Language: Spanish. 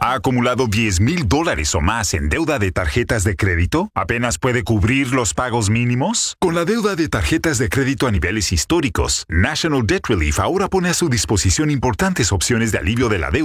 ¿Ha acumulado $10,000 o más en deuda de tarjetas de crédito? ¿Apenas puede cubrir los pagos mínimos? Con la deuda de tarjetas de crédito a niveles históricos, National Debt Relief ahora pone a su disposición importantes opciones de alivio de la deuda